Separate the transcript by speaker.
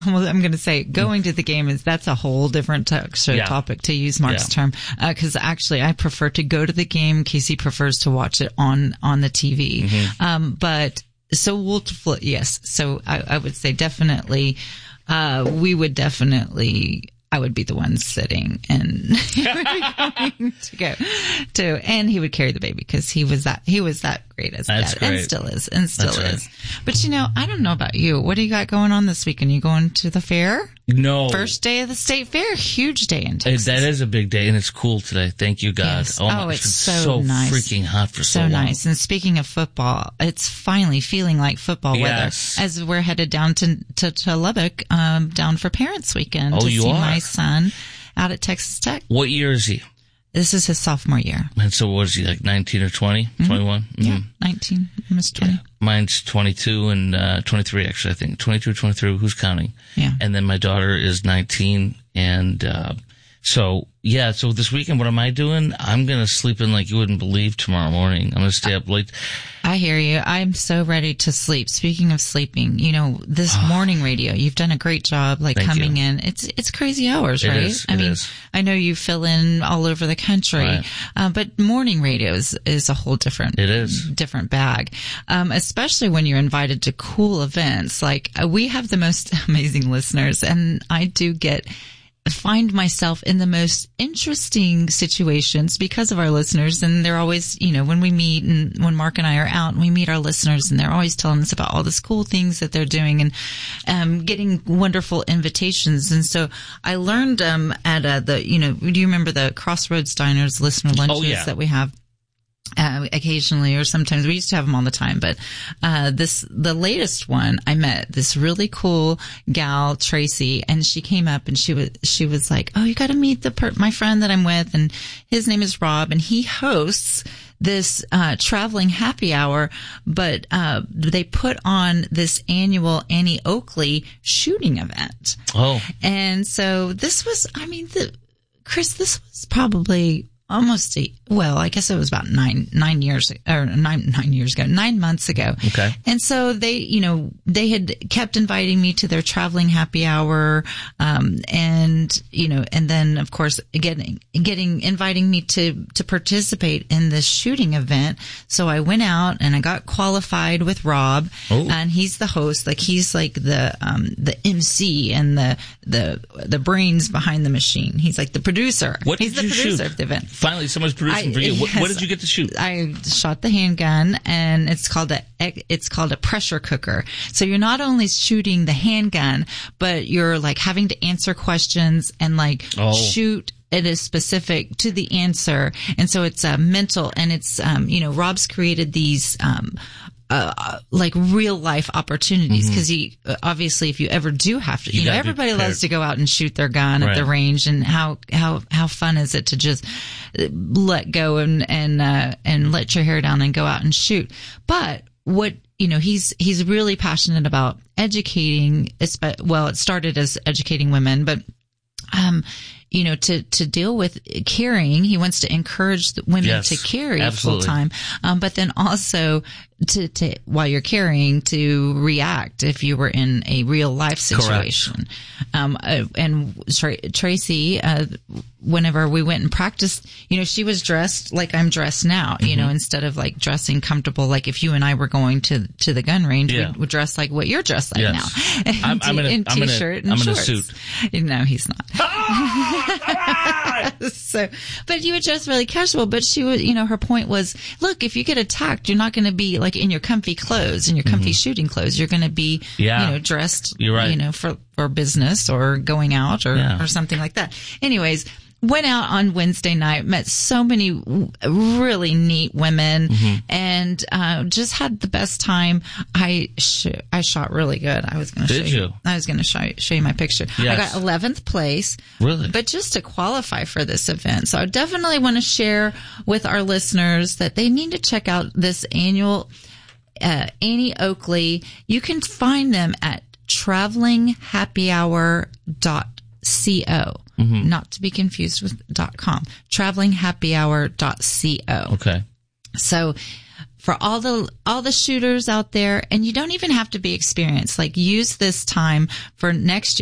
Speaker 1: Well, I'm going to say going to the game that's a whole different topic, to use Mark's term. Cause actually I prefer to go to the game. Casey prefers to watch it on the TV. But so we'll flip. Yes. So I would say definitely, I would be the one sitting, and he would be going to go to, and he would carry the baby because he was that great as a dad, and still is. Right. But I don't know about you. What do you got going on this weekend? You going to the fair?
Speaker 2: No.
Speaker 1: First day of the state fair. Huge day in Texas.
Speaker 2: That is a big day, and it's cool today. Thank you, God.
Speaker 1: Yes.
Speaker 2: It's so
Speaker 1: nice.
Speaker 2: Freaking hot for so long.
Speaker 1: So nice. And speaking of football, it's finally feeling like football weather as we're headed down to Lubbock, down for Parents Weekend to see my son out at Texas Tech.
Speaker 2: What year is he?
Speaker 1: This is his sophomore year.
Speaker 2: And so what is he, like 19 or 20? 21?
Speaker 1: Yeah, 19, almost 20.
Speaker 2: Yeah. Mine's 22 and 23, actually, I think. 22, 23, who's counting?
Speaker 1: Yeah.
Speaker 2: And then my daughter is 19. And so this weekend, what am I doing? I'm going to sleep in like you wouldn't believe tomorrow morning. I'm going to stay up late.
Speaker 1: I hear you. I'm so ready to sleep. Speaking of sleeping, this morning radio, you've done a great job, coming in. It's crazy hours, right?
Speaker 2: It is.
Speaker 1: I know you fill in all over the country,
Speaker 2: right.
Speaker 1: But morning radio is a whole different bag. Especially when you're invited to cool events. Like we have the most amazing listeners, and I do find myself in the most interesting situations because of our listeners. And they're always, when we meet and when Mark and I are out and we meet our listeners, and they're always telling us about all this cool things that they're doing and getting wonderful invitations. And so I learned at do you remember the Crossroads Diners listener lunches that we have? Occasionally, or sometimes we used to have them all the time, but the latest one, I met this really cool gal, Tracy, and she came up and she was like, "Oh, you got to meet my friend that I'm with, and his name is Rob, and he hosts this traveling happy hour, but they put on this annual Annie Oakley shooting event." Oh, and so this was, Chris, this was probably almost I guess it was about 9 months ago.
Speaker 2: Okay.
Speaker 1: And so they had kept inviting me to their traveling happy hour, and then of course inviting me to participate in this shooting event. So I went out and I got qualified with Rob, and he's the host, he's like the MC and the brains behind the machine. He's like the producer. He's the producer of the event.
Speaker 2: Finally, someone's producing for you. What did you get to shoot?
Speaker 1: I shot the handgun, and it's called a pressure cooker. So you're not only shooting the handgun, but you're having to answer questions and shoot. It is specific to the answer. And so it's mental, and it's, Rob's created these, real life opportunities, because he obviously, if you ever do have to, everybody loves to go out and shoot their gun at the range, and how fun is it to just let go and let your hair down and go out and shoot. But what he's really passionate about educating. Well, it started as educating women, but to deal with carrying, he wants to encourage the women to carry full time, but then also to while you're carrying, to react if you were in a real life situation. And Tracy, whenever we went and practiced, she was dressed like I'm dressed now, instead of dressing comfortable, like if you and I were going to the gun range, we would dress like what you're dressed like now. I'm in t-shirt and shorts.
Speaker 2: In a suit.
Speaker 1: No, he's not. So, but you were just really casual. But she was, her point was, look, if you get attacked, you're not going to be in your comfy clothes, in your comfy shooting clothes. You're going to be, dressed,
Speaker 2: you're right.
Speaker 1: For business or going out or something like that. Anyways, went out on Wednesday night, met so many really neat women, and just had the best time. I shot really good. I was going to show you my picture. Yes. I got 11th place.
Speaker 2: Really?
Speaker 1: But just to qualify for this event. So I definitely want to share with our listeners that they need to check out this annual Annie Oakley. You can find them at travelinghappyhour.co. Not to be confused with .com. Travelinghappyhour.co.
Speaker 2: Okay.
Speaker 1: So for all the shooters out there, and you don't even have to be experienced. Like, use this time for next